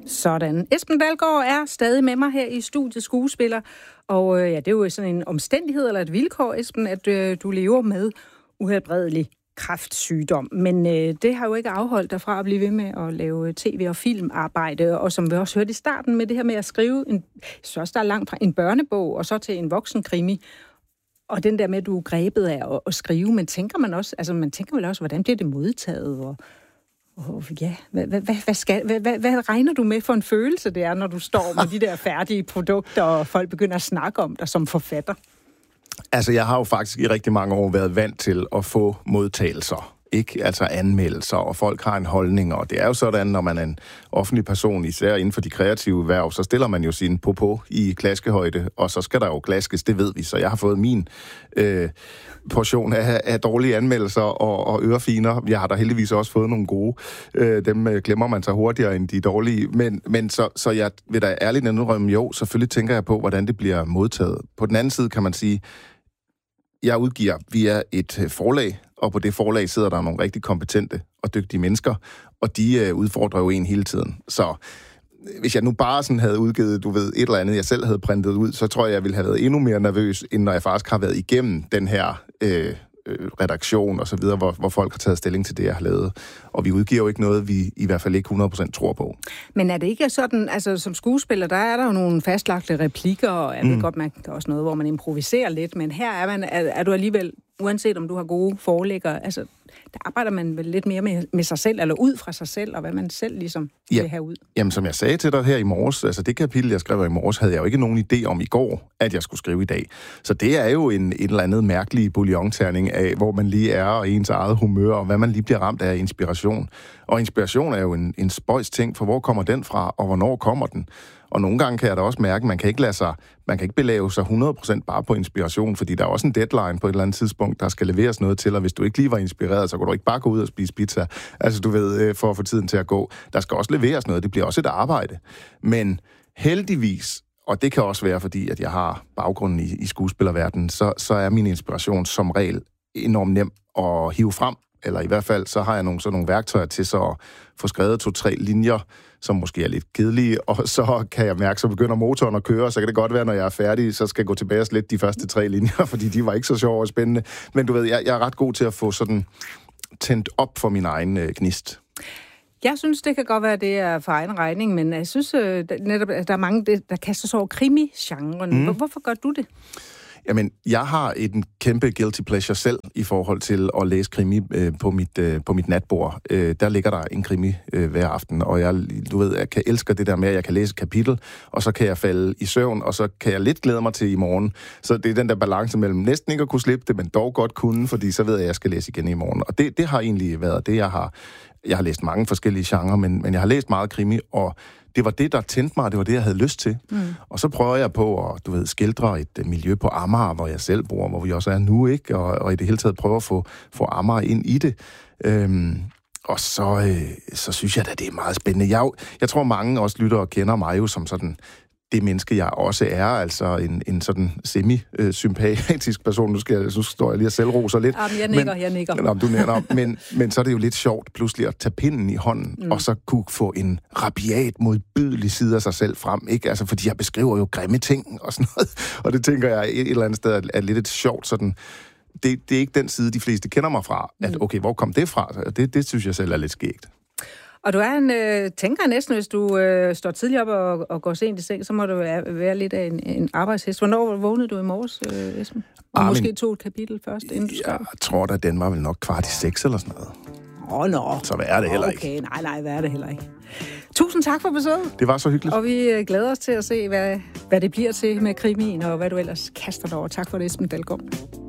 Sådan. Esben Dalgaard er stadig med mig her i studiet, skuespiller. Og ja, det er jo sådan en omstændighed eller et vilkår, Esben, at du lever med uhelbredelig kræftsygdom. Men det har jo ikke afholdt dig fra at blive ved med at lave tv- og filmarbejde. Og som vi også hørte i starten med det her med at skrive, så også der er langt fra en børnebog og så til en voksenkrimi. Og den der med, at du er grebet af at skrive, men tænker man også, altså man tænker vel også, hvordan bliver det modtaget? Og ja, hvad regner du med for en følelse det er, når du står med de der færdige produkter, og folk begynder at snakke om dig som forfatter? Altså, jeg har jo faktisk i rigtig mange år været vant til at få modtagelser. Ikke altså anmeldelser, og folk har en holdning, og det er jo sådan, når man er en offentlig person, især inden for de kreative værv, så stiller man jo sin popo i klaskehøjde, og så skal der jo klaskes, det ved vi, så jeg har fået min portion af dårlige anmeldelser og ørefiner. Jeg har da heldigvis også fået nogle gode. Dem glemmer man så hurtigere end de dårlige, men så jeg vil da ærligt indrømme, jo, selvfølgelig tænker jeg på, hvordan det bliver modtaget. På den anden side kan man sige, jeg udgiver via et forlag, og på det forlag sidder der nogle rigtig kompetente og dygtige mennesker, og de udfordrer jo en hele tiden. Så hvis jeg nu bare sådan havde udgivet, et eller andet, jeg selv havde printet ud, så tror jeg ville have været endnu mere nervøs, end når jeg faktisk har været igennem den her redaktion og så videre, hvor folk har taget stilling til det, jeg har lavet. Og vi udgiver jo ikke noget, vi i hvert fald ikke 100% tror på. Men er det ikke sådan, altså som skuespiller, der er der jo nogle fastlagte replikker, og jeg ved godt, man der er også noget, hvor man improviserer lidt, men her er du alligevel, uanset om du har gode forlæggere, altså der arbejder man vel lidt mere med sig selv, eller ud fra sig selv, og hvad man selv ligesom vil have ud. Jamen, som jeg sagde til dig her i morges, altså det kapitel, jeg skrev i morges, havde jeg jo ikke nogen idé om i går, at jeg skulle skrive i dag. Så det er jo en eller anden mærkelig bouillonterning af, hvor man lige er, og ens eget humør, og hvad man lige bliver ramt af inspiration. Og inspiration er jo en spøjs ting, for hvor kommer den fra, og hvornår kommer den? Og nogle gange kan jeg da også mærke, at man kan ikke belave sig 100% bare på inspiration, fordi der er også en deadline på et eller andet tidspunkt, der skal leveres noget til, og hvis du ikke lige var inspireret, så kan du ikke bare gå ud og spise pizza, altså du ved, for at få tiden til at gå. Der skal også leveres noget, det bliver også et arbejde. Men heldigvis, og det kan også være, fordi at jeg har baggrunden i skuespillerverdenen, så er min inspiration som regel enormt nem at hive frem, eller i hvert fald, så har jeg nogle værktøjer til så at få skrevet 2-3 linjer, som måske er lidt kedelige, og så kan jeg mærke, så begynder motoren at køre, så kan det godt være, når jeg er færdig, så skal jeg gå tilbage og slette de første 3 linjer, fordi de var ikke så sjove og spændende. Men du ved, jeg er ret god til at få sådan tændt op for min egen gnist. Jeg synes, det kan godt være, det er for egen regning, men jeg synes netop, at der er mange, der kaster sig over krimi-genren. Hvorfor gør du det? Jamen, jeg har en kæmpe guilty pleasure selv i forhold til at læse krimi på mit natbord. Der ligger der en krimi hver aften, og jeg kan elske det der med, at jeg kan læse et kapitel, og så kan jeg falde i søvn, og så kan jeg lidt glæde mig til i morgen. Så det er den der balance mellem næsten ikke at kunne slippe det, men dog godt kunne, fordi så ved jeg, at jeg skal læse igen i morgen. Og det har egentlig været det, jeg har læst mange forskellige genrer, men jeg har læst meget krimi, og det var det, der tændte mig, det var det, jeg havde lyst til. Og så prøver jeg på at, skildre et miljø på Amager, hvor jeg selv bor, hvor vi også er nu, ikke? Og i det hele taget prøve at få Amager ind i det. Og så synes jeg, at det er meget spændende. Jeg tror, mange også lytter og kender mig jo som sådan det menneske, jeg også er, altså en sådan semi-sympatisk person. Nu står jeg lige og selvroser lidt. Jeg nikker. Men så er det jo lidt sjovt pludselig at tage pinden i hånden, og så kunne få en rabiat, modbydelig side af sig selv frem, ikke? Altså, fordi jeg beskriver jo grimme ting og sådan noget, og det tænker jeg et eller andet sted er lidt et sjovt sådan. Det er ikke den side, de fleste kender mig fra, at okay, hvor kom det fra? Det synes jeg selv er lidt skægt. Og du er tænker næsten, hvis du står tidligt op og går sent i seng, så må du være lidt af en arbejdshest. Hvornår vågnede du i morges, Esben? Og måske tog et kapitel først, inden du skrev? Jeg tror da, den var vel nok 5:15 eller sådan noget. Så hvad er det heller ikke? Okay, nej, hvad er det heller ikke? Tusind tak for besøget. Det var så hyggeligt. Og vi glæder os til at se, hvad det bliver til med krimien, og hvad du ellers kaster dig over. Tak for det, Esben Dalgaard.